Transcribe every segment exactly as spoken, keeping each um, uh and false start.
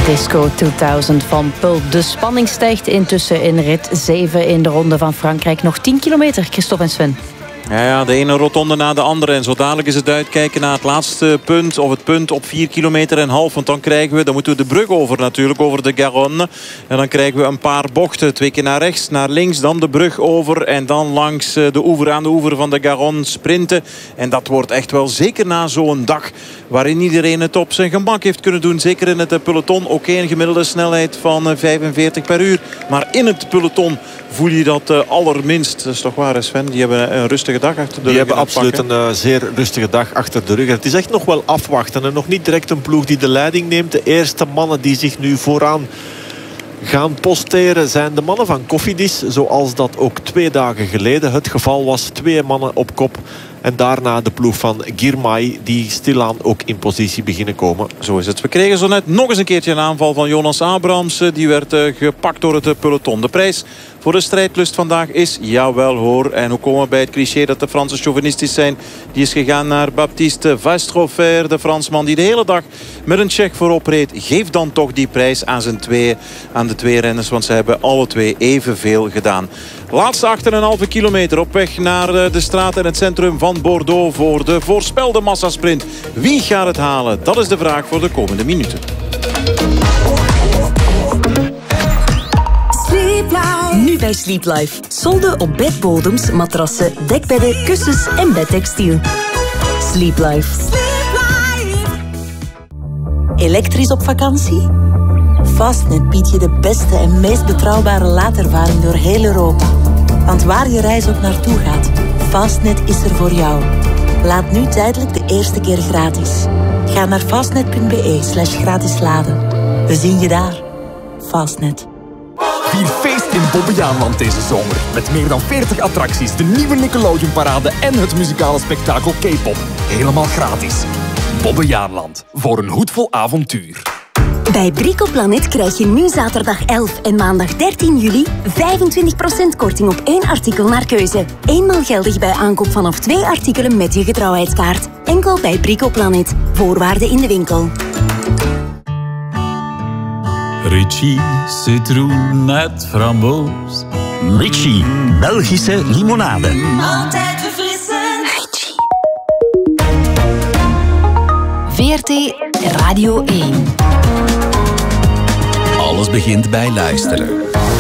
Disco tweeduizend van Pulp. De spanning stijgt intussen in rit zeven in de Ronde van Frankrijk. Nog tien kilometer, Christophe en Sven. Ja, ja, de ene rotonde na de andere. En zo dadelijk is het uitkijken naar het laatste punt. Of het punt op vier kilometer en half. Want dan krijgen we, dan moeten we de brug over natuurlijk. Over de Garonne. En dan krijgen we een paar bochten. Twee keer naar rechts, naar links. Dan de brug over. En dan langs de oever, aan de oever van de Garonne sprinten. En dat wordt echt wel zeker na zo'n dag. Waarin iedereen het op zijn gemak heeft kunnen doen. Zeker in het peloton. Oké, okay, een gemiddelde snelheid van vijfenveertig per uur. Maar in het peloton voel je dat uh, allerminst. Dat is toch waar, Sven? Die hebben een rustige dag achter de rug. Die hebben absoluut een uh, zeer rustige dag achter de rug. Het is echt nog wel afwachten. En nog niet direct een ploeg die de leiding neemt. De eerste mannen die zich nu vooraan gaan posteren zijn de mannen van Cofidis. Zoals dat ook twee dagen geleden het geval was. Twee mannen op kop. En daarna de ploeg van Girmay, die stilaan ook in positie beginnen komen. Zo is het. We kregen zo net nog eens een keertje een aanval van Jonas Abrams. Die werd uh, gepakt door het peloton. De prijs voor de strijdlust vandaag is, jawel hoor. En hoe komen we bij het cliché dat de Fransen chauvinistisch zijn? Die is gegaan naar Baptiste Wastrofer, de Fransman die de hele dag met een Tsjech voorop reed. Geef dan toch die prijs aan, zijn twee, aan de twee renners, want ze hebben alle twee evenveel gedaan. Laatste acht komma vijf kilometer op weg naar de straat en het centrum van Bordeaux voor de voorspelde massasprint. Wie gaat het halen? Dat is de vraag voor de komende minuten. Nu bij Sleep Life. Solden op bedbodems, matrassen, dekbedden, kussens en bedtextiel. Sleep Life. Elektrisch op vakantie? Fastnet biedt je de beste en meest betrouwbare laadervaring door heel Europa. Want waar je reis ook naartoe gaat, Fastnet is er voor jou. Laat nu tijdelijk de eerste keer gratis. Ga naar fastnet.be slash gratis laden. We zien je daar. Fastnet. Vier feest in Bobbejaanland deze zomer. Met meer dan veertig attracties, de nieuwe Nickelodeon-parade en het muzikale spektakel K-pop. Helemaal gratis. Bobbejaanland. Voor een hoedvol avontuur. Bij Bricoplanet krijg je nu zaterdag elf en maandag dertien juli vijfentwintig procent korting op één artikel naar keuze. Eenmaal geldig bij aankoop vanaf twee artikelen met je getrouwheidskaart. Enkel bij Bricoplanet. Voorwaarden in de winkel. Ritchie, citroen met framboos. Ritchie, Belgische limonade. Altijd verfrissend. Ritchie. V R T Radio één. Alles begint bij luisteren.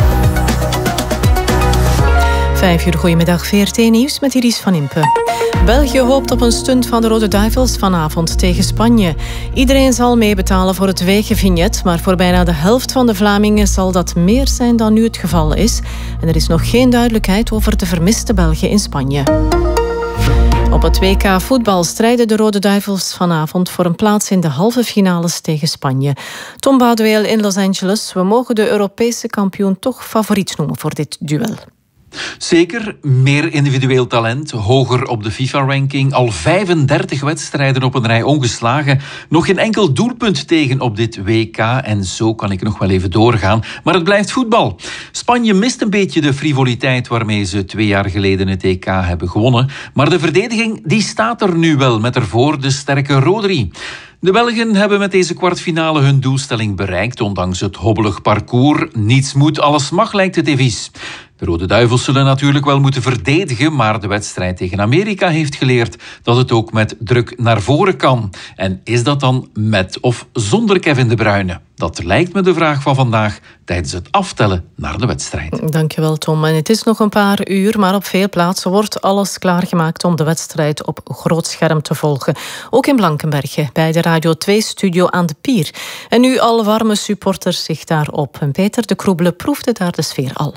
Vijf uur, goedemiddag, V R T Nieuws met Iris van Impe. België hoopt op een stunt van de Rode Duivels vanavond tegen Spanje. Iedereen zal meebetalen voor het wegenvignet, maar voor bijna de helft van de Vlamingen zal dat meer zijn dan nu het geval is. En er is nog geen duidelijkheid over de vermiste Belgen in Spanje. Op het W K voetbal strijden de Rode Duivels vanavond voor een plaats in de halve finales tegen Spanje. Tom Bouweel in Los Angeles. We mogen de Europese kampioen toch favoriet noemen voor dit duel. Zeker, meer individueel talent, hoger op de FIFA-ranking, al vijfendertig wedstrijden op een rij ongeslagen, nog geen enkel doelpunt tegen op dit W K en zo kan ik nog wel even doorgaan, maar het blijft voetbal. Spanje mist een beetje de frivoliteit waarmee ze twee jaar geleden het E K hebben gewonnen, maar de verdediging die staat er nu wel met ervoor de sterke Rodri. De Belgen hebben met deze kwartfinale hun doelstelling bereikt, ondanks het hobbelig parcours. Niets moet, alles mag, lijkt het devies. De Rode Duivels zullen natuurlijk wel moeten verdedigen, maar de wedstrijd tegen Amerika heeft geleerd dat het ook met druk naar voren kan. En is dat dan met of zonder Kevin De Bruyne? Dat lijkt me de vraag van vandaag tijdens het aftellen naar de wedstrijd. Dankjewel, Tom. En het is nog een paar uur, maar op veel plaatsen wordt alles klaargemaakt om de wedstrijd op groot scherm te volgen. Ook in Blankenberge, bij de Radio twee-studio aan de Pier. En nu al warme supporters zich daarop. En Peter de Kroebele proefde daar de sfeer al.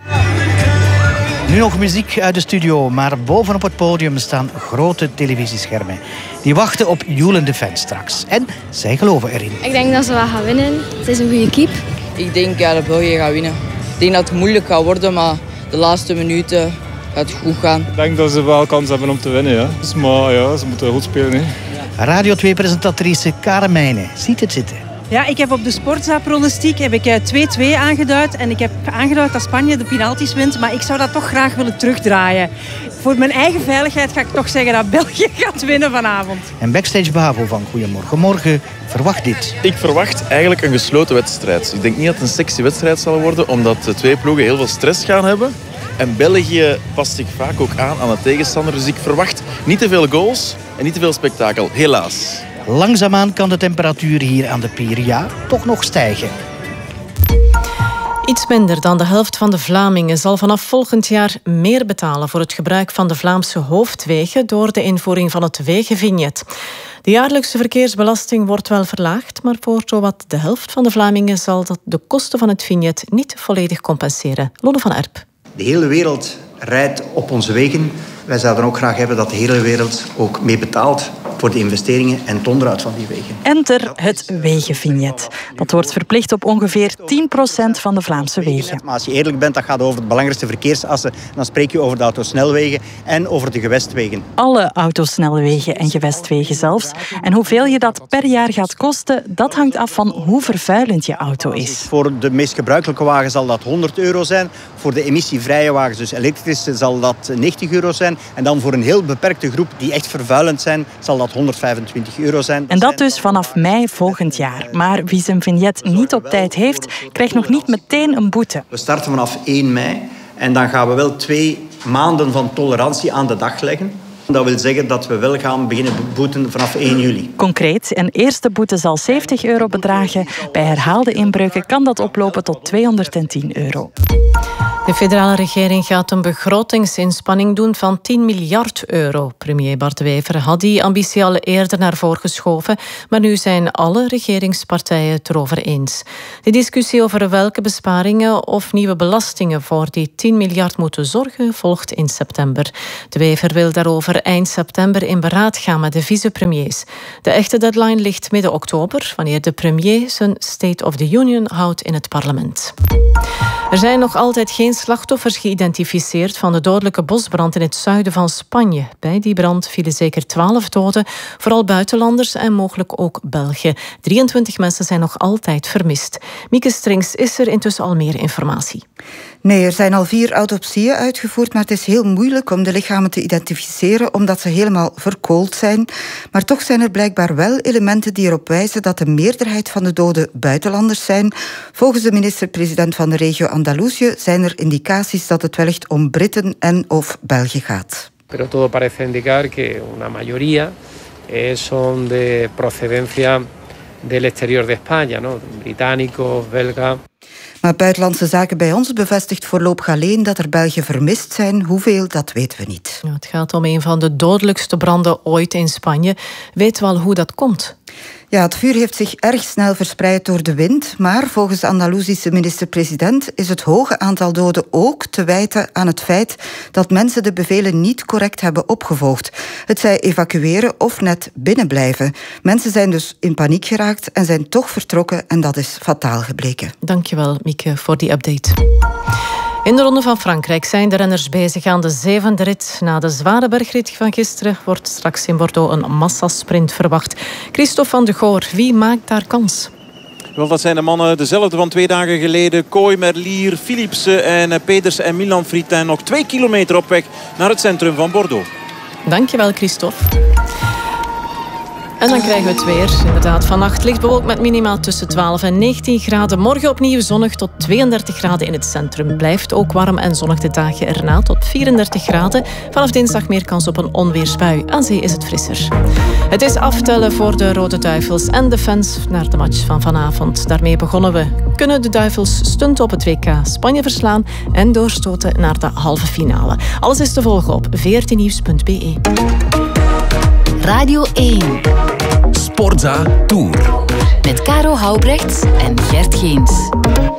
Nu nog muziek uit de studio, maar bovenop het podium staan grote televisieschermen. Die wachten op joelende fans straks. En zij geloven erin. Ik denk dat ze wel gaan winnen. Het is een goede keep. Ik denk ja, dat België gaat winnen. Ik denk dat het moeilijk gaat worden, maar de laatste minuten gaat het goed gaan. Ik denk dat ze wel kans hebben om te winnen. Ja. Dus, maar ja, ze moeten goed spelen. Hè. Radio twee-presentatrice Karen Meijnen ziet het zitten. Ja, ik heb op de Sportza-pronostiek heb ik twee-twee aangeduid. En ik heb aangeduid dat Spanje de penalties wint. Maar ik zou dat toch graag willen terugdraaien. Voor mijn eigen veiligheid ga ik toch zeggen dat België gaat winnen vanavond. En backstage Bavo van Goedemorgen Morgen verwacht dit. Ik verwacht eigenlijk een gesloten wedstrijd. Ik denk niet dat het een sexy wedstrijd zal worden, omdat de twee ploegen heel veel stress gaan hebben. En België past zich vaak ook aan aan de tegenstander. Dus ik verwacht niet te veel goals en niet te veel spektakel, helaas. Langzaamaan kan de temperatuur hier aan de Pier toch nog stijgen. Iets minder dan de helft van de Vlamingen zal vanaf volgend jaar meer betalen voor het gebruik van de Vlaamse hoofdwegen door de invoering van het wegenvignet. De jaarlijkse verkeersbelasting wordt wel verlaagd, maar voor zowat de helft van de Vlamingen zal dat de kosten van het vignet niet volledig compenseren. Lode van Erp. De hele wereld rijdt op onze wegen. Wij zouden ook graag hebben dat de hele wereld ook mee betaalt voor de investeringen en het onderhoud van die wegen. Enter het wegenvignet. Dat wordt verplicht op ongeveer tien procent van de Vlaamse wegen. Maar als je eerlijk bent, dat gaat over de belangrijkste verkeersassen. Dan spreek je over de autosnelwegen en over de gewestwegen. Alle autosnelwegen en gewestwegen zelfs. En hoeveel je dat per jaar gaat kosten, dat hangt af van hoe vervuilend je auto is. Voor de meest gebruikelijke wagen zal dat honderd euro zijn. Voor de emissievrije wagens, dus elektrische, zal dat negentig euro zijn. En dan voor een heel beperkte groep die echt vervuilend zijn, zal dat honderdvijfentwintig euro zijn. En dat dus vanaf mei volgend jaar. Maar wie zijn vignet niet op tijd heeft, krijgt nog niet meteen een boete. We starten vanaf één mei en dan gaan we wel twee maanden van tolerantie aan de dag leggen. Dat wil zeggen dat we wel gaan beginnen boeten vanaf één juli. Concreet, een eerste boete zal zeventig euro bedragen. Bij herhaalde inbreuken kan dat oplopen tot tweehonderdtien euro. De federale regering gaat een begrotingsinspanning doen van tien miljard euro. Premier Bart De Wever had die ambitie al eerder naar voren geschoven, maar nu zijn alle regeringspartijen het erover eens. De discussie over welke besparingen of nieuwe belastingen voor die tien miljard moeten zorgen volgt in september. De Wever wil daarover eind september in beraad gaan met de vicepremiers. De echte deadline ligt midden oktober, wanneer de premier zijn State of the Union houdt in het parlement. Er zijn nog altijd geen slachtoffers geïdentificeerd van de dodelijke bosbrand in het zuiden van Spanje. Bij die brand vielen zeker twaalf doden, vooral buitenlanders en mogelijk ook Belgen. drieëntwintig mensen zijn nog altijd vermist. Mieke Strings, is er intussen al meer informatie? Nee, er zijn al vier autopsieën uitgevoerd, maar het is heel moeilijk om de lichamen te identificeren omdat ze helemaal verkoold zijn. Maar toch zijn er blijkbaar wel elementen die erop wijzen dat de meerderheid van de doden buitenlanders zijn. Volgens de minister-president van de regio Andalusië zijn er indicaties dat het wellicht om Britten en of België gaat. Pero todo parece indicar que una mayoría eh, son de procedencia del exterior de España, ¿no? Británicos, belgas. Maar Buitenlandse Zaken bij ons bevestigt voorlopig alleen dat er Belgen vermist zijn. Hoeveel, dat weten we niet. Ja, het gaat om een van de dodelijkste branden ooit in Spanje. Weet wel hoe dat komt? Ja, het vuur heeft zich erg snel verspreid door de wind, maar volgens de Andalusische minister-president is het hoge aantal doden ook te wijten aan het feit dat mensen de bevelen niet correct hebben opgevolgd. Het zij evacueren of net binnenblijven. Mensen zijn dus in paniek geraakt en zijn toch vertrokken en dat is fataal gebleken. Dankjewel, Mieke, voor die update. In de Ronde van Frankrijk zijn de renners bezig aan de zevende rit. Na de zware bergrit van gisteren wordt straks in Bordeaux een massasprint verwacht. Christophe van de Goor, wie maakt daar kans? Wel, dat zijn de mannen dezelfde van twee dagen geleden. Kooi, Merlier, Philipsen en Peters en Milan Fritin. Nog twee kilometer op weg naar het centrum van Bordeaux. Dankjewel, Christophe. En dan krijgen we het weer. Inderdaad, vannacht licht bewolkt met minimaal tussen twaalf en negentien graden. Morgen opnieuw zonnig tot tweeëndertig graden in het centrum. Blijft ook warm en zonnig de dagen erna tot vierendertig graden. Vanaf dinsdag meer kans op een onweersbui. Aan zee is het frisser. Het is aftellen voor de Rode Duivels en de fans naar de match van vanavond. Daarmee begonnen we. Kunnen de Duivels stunten op het W K Spanje verslaan en doorstoten naar de halve finale? Alles is te volgen op veertien nieuws punt b e. Radio één. Sportza Tour. Met Caro Houbrechts en Gert Geens.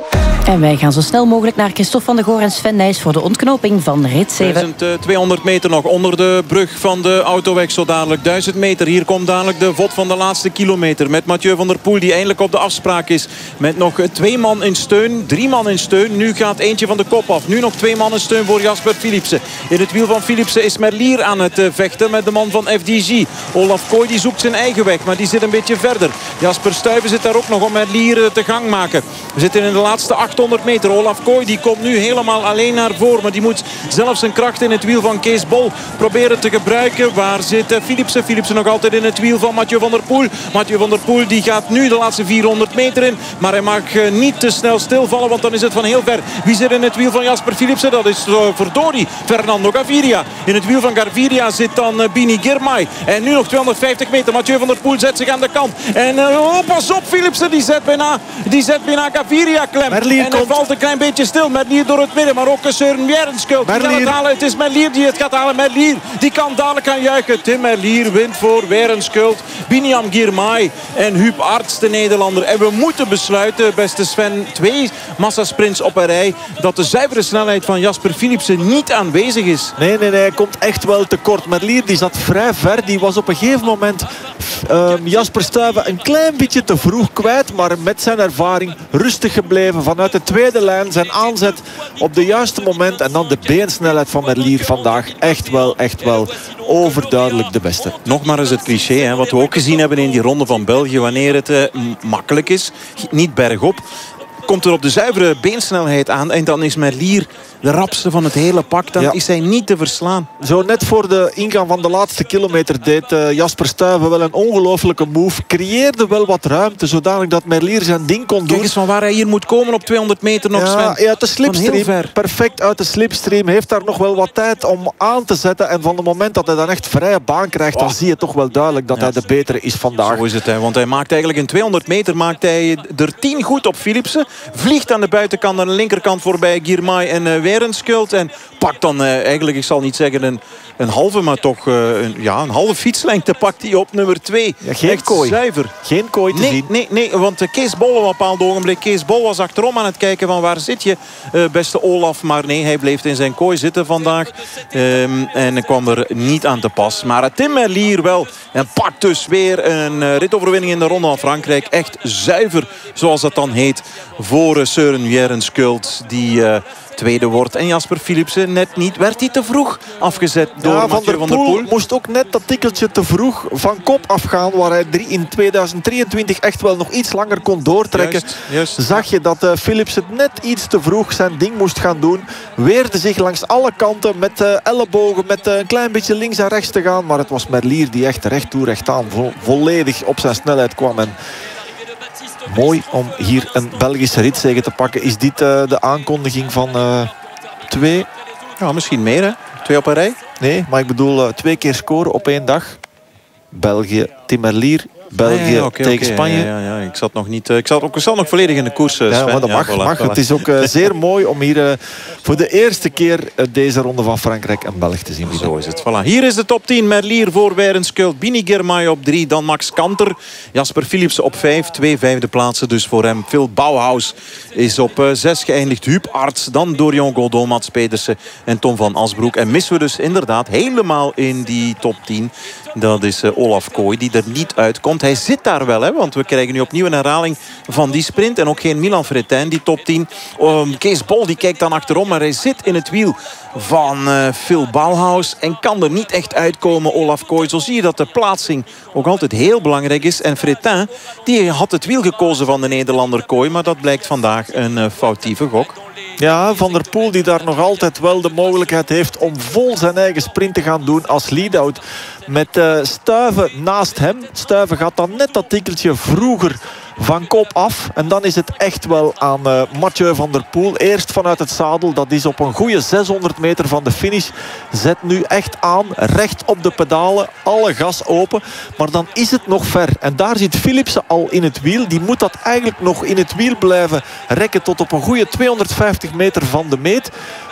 En wij gaan zo snel mogelijk naar Christophe van de Goor en Sven Nijs voor de ontknoping van rit zeven. duizend tweehonderd meter nog onder de brug van de autoweg zo dadelijk. duizend meter. Hier komt dadelijk de vod van de laatste kilometer. Met Mathieu van der Poel die eindelijk op de afspraak is. Met nog twee man in steun. Drie man in steun. Nu gaat eentje van de kop af. Nu nog twee man in steun voor Jasper Philipsen. In het wiel van Philipsen is Merlier aan het vechten met de man van F D G. Olaf Kooi die zoekt zijn eigen weg. Maar die zit een beetje verder. Jasper Stuyven zit daar ook nog om Merlier te gang maken. We zitten in de laatste achthonderd meter. Olaf Kooi die komt nu helemaal alleen naar voren. Maar die moet zelfs zijn kracht in het wiel van Kees Bol proberen te gebruiken. Waar zit Philipsen? Philipsen nog altijd in het wiel van Mathieu van der Poel. Mathieu van der Poel die gaat nu de laatste vierhonderd meter in. Maar hij mag niet te snel stilvallen. Want dan is het van heel ver. Wie zit in het wiel van Jasper Philipsen? Dat is uh, verdorie Fernando Gaviria. In het wiel van Gaviria zit dan uh, Bini Girmay. En nu nog tweehonderdvijftig meter. Mathieu van der Poel zet zich aan de kant. En uh, oh, pas op, Philipsen die zet bijna, die zet bijna Gaviria klem. Merlier en hij komt. Valt een klein beetje stil. Merlier door het midden. Maar ook Søren Bjerrenkuld. Het is Merlier die het gaat halen. Merlier die kan dadelijk gaan juichen. Tim Merlier wint voor Bjerrenkuld. Biniam Girmay en Huub Arts, de Nederlander. En we moeten besluiten, beste Sven, twee massasprints op een rij, dat de zuivere snelheid van Jasper Philipsen niet aanwezig is. Nee, nee, nee. Hij komt echt wel tekort. Merlier die zat vrij ver. Die was op een gegeven moment uh, Jasper Stuyven een klein beetje te vroeg kwijt. Maar met zijn ervaring rustig gebleven. Vanuit de tweede lijn zijn aanzet op de juiste moment. En dan de beensnelheid van Merlier vandaag. Echt wel, echt wel overduidelijk de beste. Nog maar eens het cliché, hè, wat we ook gezien hebben in die ronde van België. Wanneer het uh, makkelijk is, niet bergop, komt er op de zuivere beensnelheid aan. En dan is Merlier de rapste van het hele pak. Dan ja. is hij niet te verslaan. Zo net voor de ingang van de laatste kilometer deed uh, Jasper Stuyven wel een ongelofelijke move. Creëerde wel wat ruimte, zodanig dat Merlier zijn ding kon doen. Kijk eens van waar hij hier moet komen op tweehonderd meter nog, ja, Sven. Uit de slipstream. Perfect uit de slipstream. Heeft daar nog wel wat tijd om aan te zetten. En van het moment dat hij dan echt vrije baan krijgt, oh. dan zie je toch wel duidelijk dat ja. hij de betere is vandaag. Zo is het, hè. Want hij maakt eigenlijk in tweehonderd meter maakt hij er tien goed op Philipsen. Vliegt aan de buitenkant, aan de linkerkant voorbij Girmay en uh, Bjerrenkuld. En pakt dan uh, eigenlijk, ik zal niet zeggen een, een halve, maar toch uh, een, ja, een halve fietslengte pakt hij op nummer twee. Ja, geen echt kooi. zuiver. Geen kooi te nee, zien. Nee, nee, want uh, Kees Bol op een bepaald ogenblik. Kees Bol was achterom aan het kijken van waar zit je, uh, beste Olaf. Maar nee, hij bleef in zijn kooi zitten vandaag. Um, en hij kwam er niet aan te pas. Maar uh, Tim Merlier wel. En pakt dus weer een uh, ritoverwinning in de Ronde van Frankrijk. Echt zuiver, zoals dat dan heet, voor uh, Søren Bjerrenkuld. Die Uh, tweede wordt. En Jasper Philipsen net niet. Werd hij te vroeg afgezet door ja, Mathieu van der Poel. Moest ook net dat tikkeltje te vroeg van kop afgaan. Waar hij in tweeduizend drieëntwintig echt wel nog iets langer kon doortrekken. Juist, juist. Zag je dat uh, Philipsen net iets te vroeg zijn ding moest gaan doen. Weerde zich langs alle kanten met uh, ellebogen. Met uh, een klein beetje links en rechts te gaan. Maar het was Merlier die echt recht toe recht aan vo volledig op zijn snelheid kwam. En mooi om hier een Belgische ritzege te pakken. Is dit uh, de aankondiging van uh, twee? Ja, misschien meer, hè? Twee op een rij? Nee, maar ik bedoel uh, twee keer scoren op één dag. België, Tim Merlier. België ah, ja, ja, okay, tegen okay, Spanje. Ja, ja, ja. Ik zat nog niet. Uh, ik zat ook, ik zat nog volledig in de koers. Uh, Sven. Ja, maar dat mag. Ja, voilà, mag. Voilà. Het is ook uh, zeer mooi om hier uh, voor de eerste keer uh, deze ronde van Frankrijk een Belg te zien. Zo is het. Voilà. Hier is de top tien. Merlier voor Bjerrenkuld. Bini Girmay op drie. Dan Max Kanter. Jasper Philipsen op vijf. Twee vijfde plaatsen dus voor hem. Phil Bauhaus is op uh, zes geëindigd. Huub Arts. Dan Dorian Godot, Mats Pedersen en Tom van Asbroek. En missen we dus inderdaad helemaal in die top tien. Dat is uh, Olaf Kooi die er niet uitkomt. Hij zit daar wel, hè, want we krijgen nu opnieuw een herhaling van die sprint. En ook geen Milan Fretin, die top tien. Um, Kees Bol die kijkt dan achterom, maar hij zit in het wiel van uh, Phil Bauhaus en kan er niet echt uitkomen, Olaf Kooi. Zo zie je dat de plaatsing ook altijd heel belangrijk is. En Fretin, die had het wiel gekozen van de Nederlander Kooi, maar dat blijkt vandaag een uh, foutieve gok. Ja, Van der Poel die daar nog altijd wel de mogelijkheid heeft om vol zijn eigen sprint te gaan doen als lead-out. Met uh, Stuyven naast hem. Stuyven gaat dan net dat tikkeltje vroeger van kop af. En dan is het echt wel aan uh, Mathieu van der Poel. Eerst vanuit het zadel. Dat is op een goede zeshonderd meter van de finish. Zet nu echt aan. Recht op de pedalen. Alle gas open. Maar dan is het nog ver. En daar zit Philipsen al in het wiel. Die moet dat eigenlijk nog in het wiel blijven rekken tot op een goede tweehonderdvijftig meter van de meet.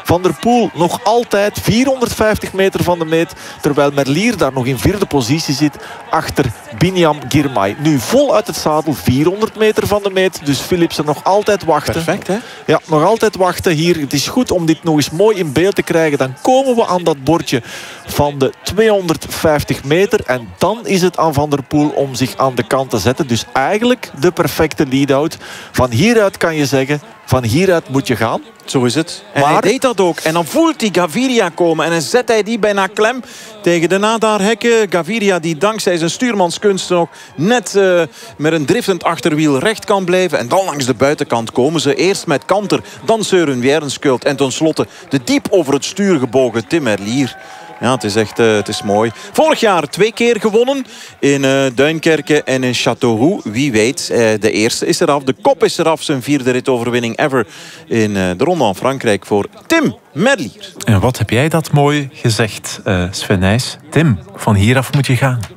Van der Poel nog altijd vierhonderdvijftig meter van de meet. Terwijl Merlier daar nog in vierde positie zit. Achter Binyam Girmay. Nu vol uit het zadel. vierhonderd meter van de meet. Dus Philipsen nog altijd wachten. Perfect, hè? Ja, nog altijd wachten hier. Het is goed om dit nog eens mooi in beeld te krijgen. Dan komen we aan dat bordje van de tweehonderdvijftig meter. En dan is het aan Van der Poel om zich aan de kant te zetten. Dus eigenlijk de perfecte lead-out. Van hieruit kan je zeggen, van hieruit moet je gaan. Zo is het. En maar... hij deed dat ook. En dan voelt hij Gaviria komen. En dan zet hij die bijna klem tegen de Nadar-hekken. Gaviria die dankzij zijn stuurmanskunst nog net uh, met een driftend achterwiel recht kan blijven. En dan langs de buitenkant komen ze. Eerst met Kanter, dan Søren Wierenskjöld. En tenslotte de diep over het stuur gebogen Tim Merlier. Ja, het is echt uh, het is mooi. Vorig jaar twee keer gewonnen. In uh, Duinkerke en in Châteauroux. Wie weet, uh, de eerste is eraf. De kop is eraf. Zijn vierde ritoverwinning ever in uh, de Ronde van Frankrijk voor Tim Merlier. En wat heb jij dat mooi gezegd, uh, Sven Nys. Tim, van hieraf moet je gaan.